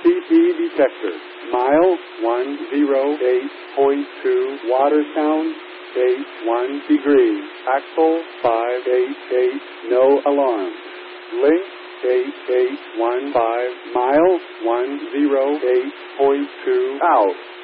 CP detector. Mile 108.2. Water sound 81 degrees. Axle 588. No alarm. Link 8815. Mile 108.2. Out.